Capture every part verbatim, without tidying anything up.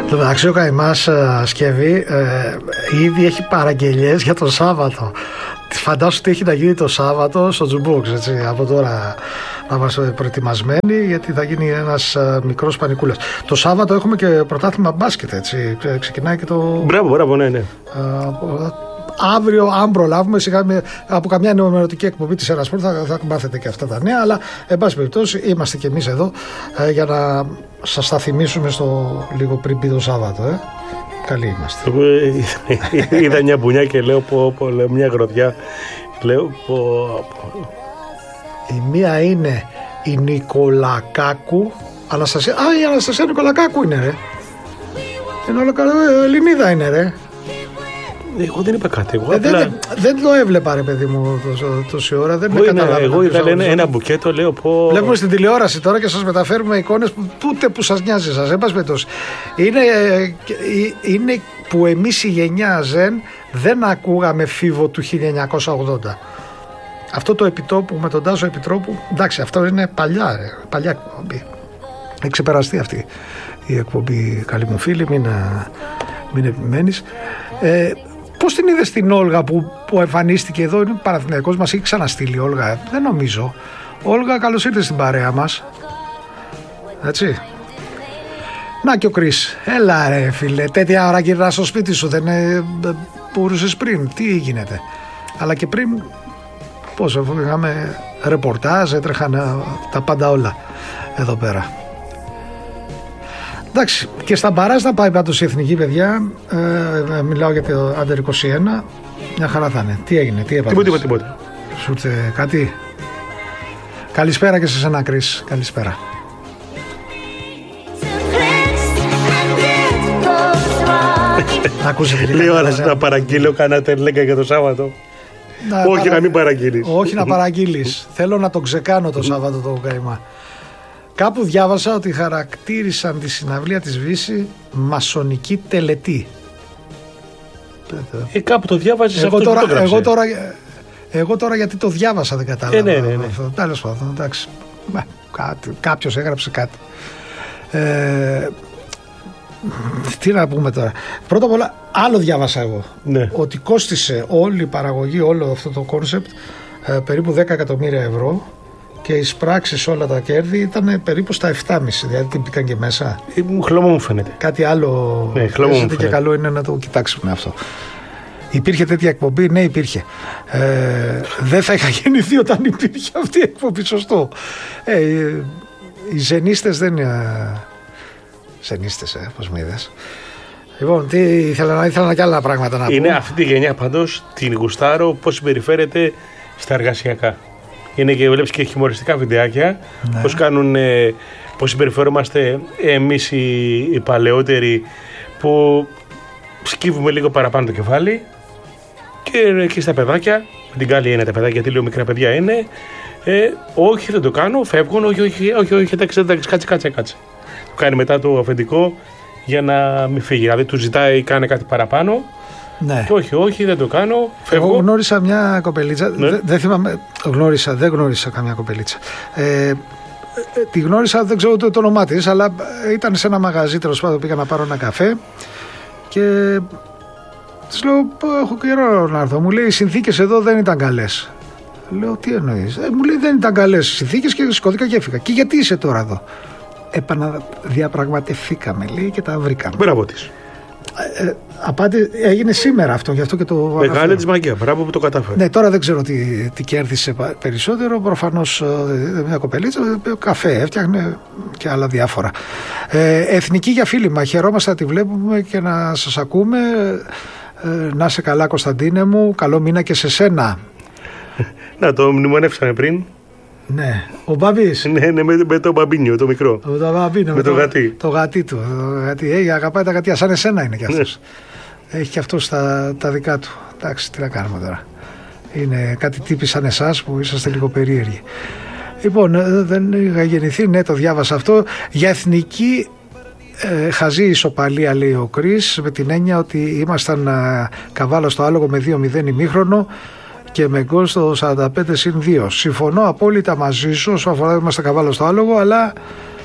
Το μεταξύ ο Καϊμάς Σκεύη ε, ήδη έχει παραγγελιές για το Σάββατο. Φαντάσου τι έχει να γίνει το Σάββατο στο Τζουμπόξ, έτσι, από τώρα να είμαστε προετοιμασμένοι, γιατί θα γίνει ένας α, μικρός πανικούλας. Το Σάββατο έχουμε και πρωτάθλημα μπάσκετ, έτσι, ξεκινάει και το... Μπράβο, μπράβο, ναι, ναι. Α, αύριο, αν προλάβουμε, σιγά με, από καμιά ενημερωτική εκπομπή της Ερασπορτ θα, θα μάθετε και αυτά τα νέα, αλλά εν πάση περιπτώσει είμαστε και εμείς εδώ ε, για να σας τα θυμίσουμε στο λίγο πριν πει το Σάββατο, ε. Καλή είμαστε. Είδα μια μπουνιά και λέω πω, πω, λέω μια γροδιά. Λέω πω, πω. Η μία είναι η Νικολακάκου. Αναστασία. Α, η Αναστασία Νικολακάκου είναι, ρε. Είναι όλο καλό. Ελληνίδα είναι, ρε. Εγώ δεν είπα κάτι. Εγώ ε, απλά... δεν, δεν το έβλεπα, ρε παιδί μου, τόση ώρα. Δεν εγώ, είναι, εγώ είδα ένα, ένα μπουκέτο, λέω πω. Βλέπουμε στην τηλεόραση τώρα και σας μεταφέρουμε εικόνες που ούτε που σας νοιάζει σας. Είναι, είναι που εμείς η γενιά Ζεν δεν ακούγαμε φίβο του χίλια εννιακόσια ογδόντα. Αυτό το επιτόπου με τον Τάσο Επιτρόπου, εντάξει, αυτό είναι παλιά, ρε, παλιά εκπομπή. Έχει ξεπεραστεί αυτή η εκπομπή, καλή μου φίλη, μην, μην επιμένεις. Ε, Πώς την είδες την Όλγα που, που εμφανίστηκε εδώ, είναι Παναθηναϊκός, μας έχει ξαναστείλει η Όλγα, δεν νομίζω. Όλγα, καλώς ήρθες στην παρέα μας. Έτσι. Να και ο Κρίς, έλα ρε φίλε, τέτοια ώρα γυρνάς στο σπίτι σου, δεν ε, μπορούσες πριν, τι γίνεται. Αλλά και πριν, πώς, είχαμε ρεπορτάζ, έτρεχαν τα πάντα όλα εδώ πέρα. Εντάξει, και στα μπαράζ θα πάει πάντως η εθνική, παιδιά. Ε, μιλάω για το Άντερ είκοσι ένα. Μια χαρά θα είναι. Τι έγινε, τι έπαθες? Τίποτα, τίποτα. Σου ήρθε κάτι? Καλησπέρα και σε σένα, Κρίς. Καλησπέρα. Λίγο ώρα να παραγγείλω κανένα τερλέγκα για το Σάββατο. Να, όχι παρα... να μην παραγγείλεις. Όχι να παραγγείλεις. Θέλω να το ξεκάνω το Σάββατο το Καϊμά. Κάπου διάβασα ότι χαρακτήρισαν τη συναυλία της Βύση μασονική τελετή. Ε, κάπου το διάβαζες εγώ αυτό τώρα, το εγώ, τώρα, εγώ τώρα γιατί το διάβασα δεν κατάλαβα. Ε, ναι, ναι, ναι. Τέλος πάντων, εντάξει. Κάποιος έγραψε κάτι. Ε, τι να πούμε τώρα. Πρώτα απ' όλα, άλλο διάβασα εγώ. Ναι. Ότι κόστισε όλη η παραγωγή, όλο αυτό το κόνσεπτ, περίπου δέκα εκατομμύρια ευρώ. Και οι πράξεις όλα τα κέρδη ήταν περίπου στα επτά κόμμα πέντε, δηλαδή την πήκαν και μέσα. Ε, χλώμα μου φαίνεται. Κάτι άλλο. Ναι, χλώμα μου φαίνεται. Και καλό είναι να το κοιτάξουμε αυτό. Υπήρχε τέτοια εκπομπή? Ναι, υπήρχε. Ε, δεν θα είχα γεννηθεί όταν υπήρχε αυτή η εκπομπή, σωστό. Ε, οι ζενίστες δεν είναι. Ζενίστες, ε, πώς μου είδες. Λοιπόν, τι ήθελα να ήθελα και άλλα πράγματα να πω. Είναι αυτή τη γενιά πάντως, την γουστάρω, πώς συμπεριφέρεται στα εργασιακά. Είναι και βλέπεις και χιουμοριστικά βιντεάκια, ναι. Πώς κάνουν, ε, πώς συμπεριφερόμαστε εμείς οι, οι παλαιότεροι που σκύβουμε λίγο παραπάνω το κεφάλι και εκεί στα παιδάκια, με την καλή είναι τα παιδάκια γιατί λίγο μικρά παιδιά είναι, ε, όχι δεν το κάνω, φεύγουν, όχι, όχι, όχι, όχι, εντάξει, εντάξει, κάτσε, κάτσε, κάτσε. Το κάνει μετά το αφεντικό για να μην φύγει, δηλαδή του ζητάει κάνε κάτι παραπάνω. Ναι. Και όχι, όχι, δεν το κάνω. Φεύγω. Εγώ γνώρισα μια κοπελίτσα. Ναι. Δεν, δεν θυμάμαι. Γνώρισα, δεν γνώρισα καμιά κοπελίτσα. Ε, τη γνώρισα, δεν ξέρω το, το όνομά της, αλλά ήταν σε ένα μαγαζί. Τέλος πάντων, πήγα να πάρω ένα καφέ και της λέω: έχω καιρό να έρθω. Μου λέει: οι συνθήκες εδώ δεν ήταν καλές. Λέω: τι εννοείς? Ε, μου λέει: δεν ήταν καλές οι συνθήκες και σηκώθηκα και έφυγα. Και γιατί είσαι τώρα εδώ? Επαναδιαπραγματευθήκαμε, λέει, και τα βρήκαμε. Μπράβο της. Ε, απάτη, έγινε σήμερα αυτό, γι' αυτό και το. Μεγάλη της μαγεία, μπράβο που το κατάφερε. Ναι, τώρα δεν ξέρω τι, τι κέρδισε περισσότερο. Προφανώς μια κοπελίτσα, καφέ έφτιαχνε και άλλα διάφορα. Ε, εθνική για φίλημα. Χαιρόμαστε να τη βλέπουμε και να σας ακούμε. Ε, να είσαι καλά, Κωνσταντίνε μου. Καλό μήνα και σε σένα. Να το μνημονεύσαμε πριν. Ναι, ο Μπαμπής. Ναι, ναι, με, με το μπαμπίνιο, το μικρό. Το, το μπαμπίνιο, με, με το, το γατί. Το γατί του. Το γατί. Ε, αγαπάει τα γατιά, σαν εσένα είναι κι αυτός. Ναι. Έχει κι αυτός τα, τα δικά του. Εντάξει, τι να κάνουμε τώρα. Είναι κάτι τύποι σαν εσάς που είσαστε λίγο περίεργοι. Λοιπόν, δεν είχα γεννηθεί, ναι, το διάβασα αυτό. Για εθνική ε, χαζή ισοπαλία, λέει ο Κρίς, με την έννοια ότι ήμασταν ε, καβάλα στο άλογο με δύο μηδέν ημίχρονο και με γκολ στο σαράντα πέντε συν δύο. Συμφωνώ απόλυτα μαζί σου όσο αφορά είμαστε καβάλα στο άλογο, αλλά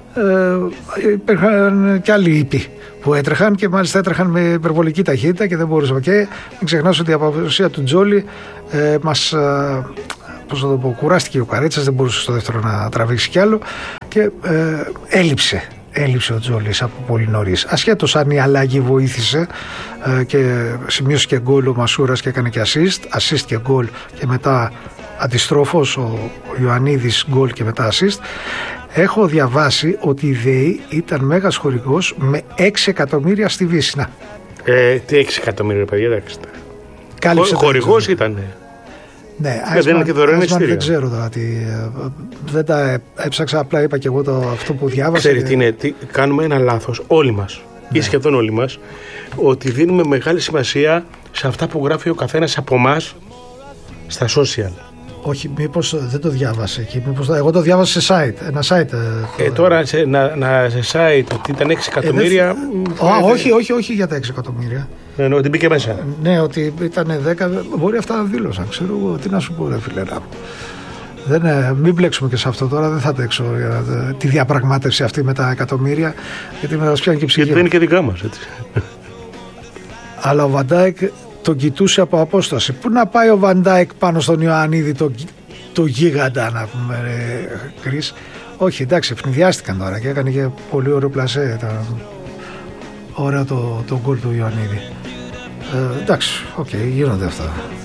ε, υπήρχαν και άλλοι ήποι που έτρεχαν και μάλιστα έτρεχαν με υπερβολική ταχύτητα και δεν μπορούσαμε. Και μην ξεχνάς ότι η απουσία του Τζόλι ε, μας ε, πώς θα το πω, κουράστηκε ο Καρίτσας, δεν μπορούσε στο δεύτερο να τραβήξει κι άλλο και ε, έλειψε. Έλειψε ο Τζόλις από πολύ νωρίς. Ασχέτως αν η αλλαγή βοήθησε ε, και σημείωσε και γκολ ο Μασούρας και έκανε και assist, assist και γκολ και μετά αντιστρόφως ο, ο Ιωαννίδης γκολ και μετά assist. Έχω διαβάσει ότι η ΔΕΗ ήταν μέγας χορηγός με έξι εκατομμύρια στη Βύσσινα. Ε, τι έξι εκατομμύρια παιδιά, εντάξει. Κάλυψε χορηγός ήταν. Ναι, Άσμαν, και δωρεάν δεν ξέρω τώρα τι. Δεν τα έψαξα, απλά είπα και εγώ το, αυτό που διάβασα. Ξέρεις τι είναι, τι, κάνουμε ένα λάθος όλοι μας, ναι. ή σχεδόν όλοι μας, ότι δίνουμε μεγάλη σημασία σε αυτά που γράφει ο καθένας από εμάς στα social. Όχι, μήπως δεν το διάβασε εκεί. Μήπως, εγώ το διάβασα σε site. Ένα site. Ε, το... τώρα σε, να, να, σε site ότι ήταν έξι εκατομμύρια. Ε, δε... Α, όχι, όχι, όχι για τα έξι εκατομμύρια. Ναι, ναι, ότι μπήκε μέσα. Ναι, ότι ήταν δέκα. Μπορεί αυτά να δήλωσαν. Ξέρω εγώ τι να σου πω, ρε φίλε. Δεν, ε, μην μπλέξουμε και σε αυτό τώρα. Δεν θα τρέξω για τη διαπραγμάτευση αυτή με τα εκατομμύρια. Γιατί με μας πιάνει και ψυχή. Γιατί δεν είναι και δικά μας, έτσι. Αλλά ο Βαντάικ τον κοιτούσε από απόσταση. Πού να πάει ο Βαντάικ πάνω στον Ιωαννίδη, το, το γίγαντα, να πούμε, ρε Κρίς. Όχι, εντάξει, ευνηδιάστηκαν τώρα και έκανε και πολύ ωραίο πλασέ. Ήταν ωραίο το, το γκολ του Ιωαννίδη. Ε, εντάξει, οκ, okay, γίνονται αυτά.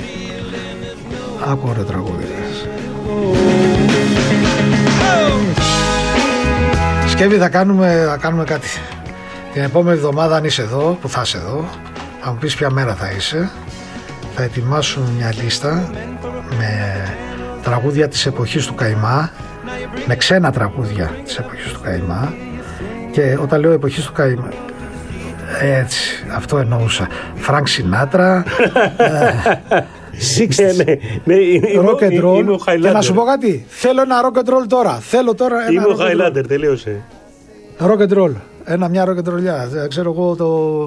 Άκου ωραίο τραγούδι. Σκεύη, θα κάνουμε, θα κάνουμε κάτι. Την επόμενη εβδομάδα, αν είσαι εδώ, που θα είσαι εδώ, θα μου πεις ποια μέρα θα είσαι, θα ετοιμάσουμε μια λίστα με τραγούδια της εποχής του Καϊμά, με ξένα τραγούδια της εποχής του Καϊμά. Και όταν λέω εποχής του Καϊμά, έτσι, αυτό εννοούσα. Φρανκ Σινάτρα, εξήντα, rock and roll. Και να σου πω κάτι, θέλω ένα rock and roll τώρα. Θέλω τώρα ένα είμαι ο Highlander, τελείωσε. Rock and roll, ένα μια rock and roll. Ξέρω εγώ το...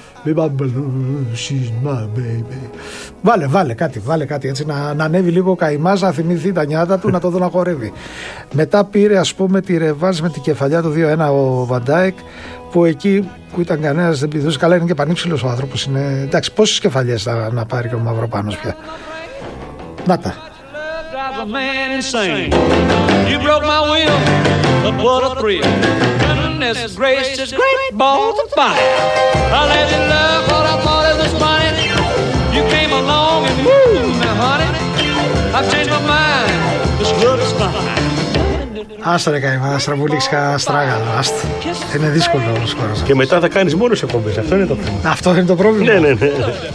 She's my baby. Βάλε, βάλε κάτι, βάλε κάτι έτσι να, να ανέβει λίγο ο Καϊμάς, να θυμηθεί τα νιάτα του, να το δω να χορεύει. Μετά πήρε, ας πούμε, τη ρεβάνς με την κεφαλιά του δύο ένα ο Βαντάικ, που εκεί που ήταν κανένας δεν πηδούσε. Καλά, είναι και πανύψηλος ο άνθρωπος. Είναι... Εντάξει, πόσες κεφαλιές θα να πάρει και ο Μαυροπάνος πια. Να τα. Gracious, great balls of fire. I let you love what I thought it was funny. You came along and moved me, honey. I've changed my mind. This love is fine. Άστα ρε Καϊμά, να στραβουλήξεις κανένα στράγαλο. Άστα. Είναι δύσκολο όμως ο χώρος. Και μετά θα κάνεις μόνος εκπομπές. Αυτό είναι το θέμα. Αυτό είναι το πρόβλημα. Ναι, ναι, ναι.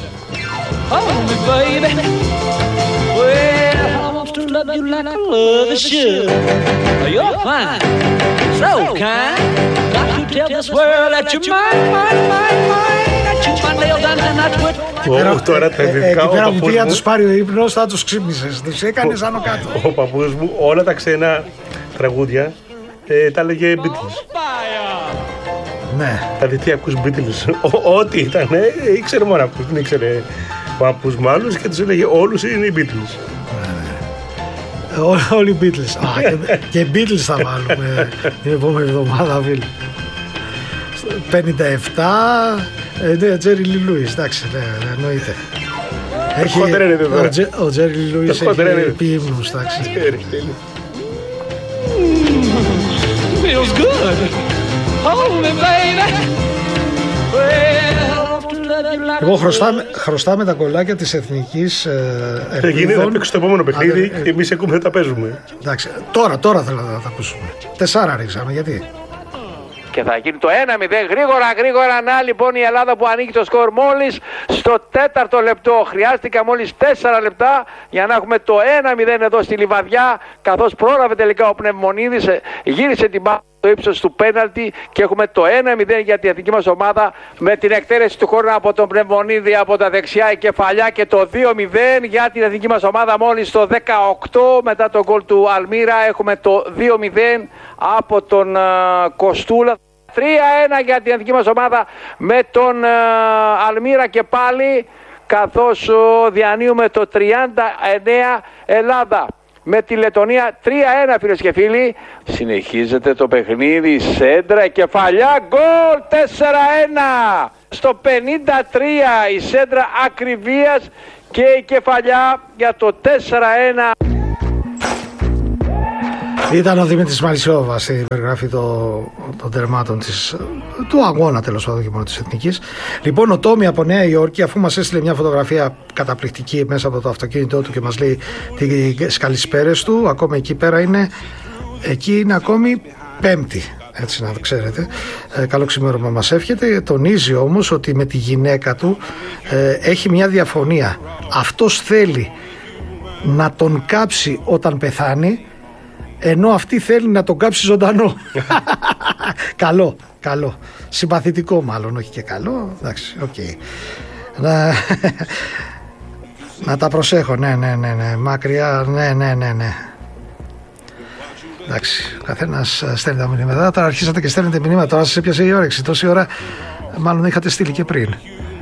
To love you like I love should. You're fine, so kind. Got to tell this world that you're mine, mine, mine, mine. I chew my nails and then I twit. Τώρα τα ελληνικά. Εκεί πέρα μου πήγα τους πάρει ο ύπνος, θα τους ξύπνησες. Τους έκανες άνω κάτω. Ο παππούς μου όλα τα ξένα τραγούδια τα έλεγε Beatles. Ναι. Δηλαδή τι ακούς Beatles. Ό,τι ήταν, ήξερε μόνο αυτούς. Δεν ήξερε ο παππούς μου άλλους και τους έλεγε όλους είναι οι Beatles. Όλοι οι Beatles. Α, και, και Beatles θα βάλουμε την επόμενη εβδομάδα, φίλοι. πενήντα επτά, ναι, Τζέρι Λι Λούις, εντάξει, ναι, εννοείται. Έχει, ο, Τζε, ο Τζέρι Λι Λούις έχει πει ύμνους, εντάξει. Feels good. Hold me, baby. Εγώ χρωστάμε, χρωστάμε τα κολλάκια της Εθνικής ε, Ελπίδων. Γίνεται να παίξει το επόμενο παιχνίδι και εμείς ακούμε τα παίζουμε. Εντάξει, τώρα, τώρα θέλω να τα ακούσουμε. Τεσσάρα ρίξαμε, γιατί. Και θα γίνει το ένα μηδέν γρήγορα, γρήγορα. Να λοιπόν η Ελλάδα που ανοίγει το σκορ μόλις στο τέταρτο λεπτό. Χρειάστηκε μόλις τέσσερα λεπτά για να έχουμε το ένα μηδέν εδώ στη Λιβαδιά. Καθώς πρόλαβε τελικά ο Πνευμονίδης, γύρισε την μπάλα στο ύψος του πέναλτι και έχουμε το ένα μηδέν για την εθνική μας ομάδα με την εκτέλεση του χώρου από τον Πνευμονίδη από τα δεξιά η κεφαλιά και το δύο μηδέν για την εθνική μας ομάδα μόλις στο δεκαοκτώ μετά τον γκολ του Αλμύρα έχουμε το δύο μηδέν από τον uh, Κοστούλα. τρία ένα για την εθνική μας ομάδα με τον uh, Αλμύρα και πάλι καθώς uh, διανύουμε το τριάντα εννέα Ελλάδα. με τη Λετωνία. Τρία ένα, φίλες και φίλοι. Συνεχίζεται το παιχνίδι. Σέντρα, κεφαλιά, γκολ. Τέσσερα ένα. Στο πενήντα τρία η σέντρα ακριβίας και η κεφαλιά για το τέσσερα ένα. Ήταν ο Δημήτρης Μαλισσιόβας στην περιγραφή των το τερμάτων της, του αγώνα, τέλος πάντων, και μόνο της Εθνικής. Λοιπόν, ο Τόμι από Νέα Υόρκη, αφού μας έστειλε μια φωτογραφία καταπληκτική μέσα από το αυτοκίνητό του και μας λέει τις καλησπέρες του, ακόμα εκεί πέρα είναι, εκεί είναι ακόμη Πέμπτη. Έτσι να το ξέρετε. Ε, καλό ξημέρωμα μας εύχεται. Τονίζει όμως ότι με τη γυναίκα του ε, έχει μια διαφωνία. Αυτός θέλει να τον κάψει όταν πεθάνει, ενώ αυτή θέλει να τον κάψει ζωντανό. Καλό, καλό. Συμπαθητικό μάλλον, όχι και καλό. Εντάξει, οκ. Okay. Να... να τα προσέχω, ναι, ναι, ναι, ναι. Μακριά, ναι, ναι, ναι, ναι. Εντάξει, ο καθένας στέλνει τα μηνύματα. Τώρα αρχίσατε και στέλνετε μηνύματα. Τώρα σας έπιασε η όρεξη. Τόση ώρα, μάλλον είχατε στείλει και πριν.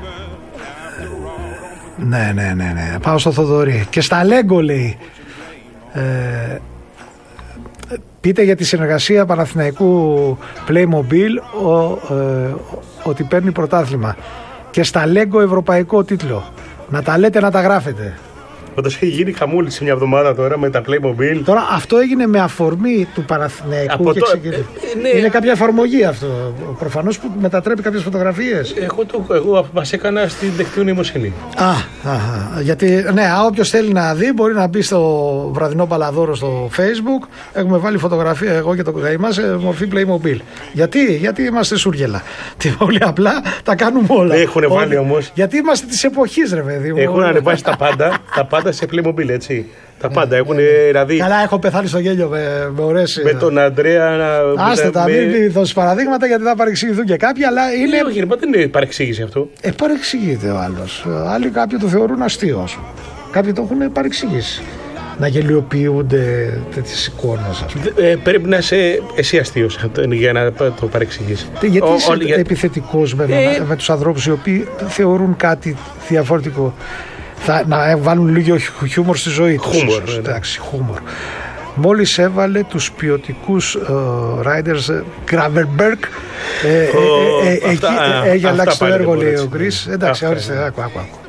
Ναι, ναι, ναι, ναι. Πάω στο Θοδωρή. Και στα Λέγκο λέει. Ε, πείτε για τη συνεργασία Παναθηναϊκού Playmobil ο, ε, ότι παίρνει πρωτάθλημα. Και στα Λέγκο ευρωπαϊκό τίτλο. Να τα λέτε, να τα γράφετε. Όντως έχει γίνει χαμούλη σε μια εβδομάδα τώρα με τα Playmobil. Τώρα αυτό έγινε με αφορμή του Παναθηναϊκού και το... ε, ναι. Είναι κάποια εφαρμογή αυτό. Προφανώς που μετατρέπει κάποιες φωτογραφίες. Εγώ, το, εγώ μας έκανα στην τεχνητή νοημοσύνη. Α, α, α, γιατί ναι, όποιος θέλει να δει μπορεί να μπει στο βραδινό Παλαδόρο στο Facebook. Έχουμε βάλει φωτογραφία εγώ και το καημά σε μορφή Playmobil. Γιατί, γιατί είμαστε σούργελα. Τι πολύ απλά τα κάνουμε όλα. Έχουν βάλει όμως. Γιατί είμαστε της εποχής, ρε παιδί μου. Έχουν ανεβάσει τα πάντα. Τα πάντα σε Playmobil, έτσι. Τα πάντα έχουν, δηλαδή. Καλά, έχω πεθάνει στο γέλιο με, με ωραίες. Με τον Αντρέα να. Άστε τα, με... μην δώσει παραδείγματα γιατί θα παρεξηγηθούν και κάποιοι, αλλά είναι. Ε, όχι, δεν είναι παρεξήγηση αυτό. Ε, παρεξηγείται ο άλλος. Άλλοι κάποιοι το θεωρούν αστείο. Κάποιοι το έχουν παρεξηγήσει. Να γελιοποιούνται τέτοιες εικόνες. Ε, πρέπει να είσαι εσύ αστείος για να το παρεξηγήσει. Γιατί ο, είσαι ο, επιθετικός με, ε... με τους ανθρώπους οι οποίοι θεωρούν κάτι διαφορετικό. Θα, να βάλουν λίγο χιούμορ στη ζωή τους. Χούμορ. Εντάξει, χούμορ. Μόλις έβαλε τους ποιοτικούς uh, riders Gravenberg, έχει αλλάξει το έργο, λέει ο Γκρις. Εντάξει, ορίστε, άκου, άκου, άκου.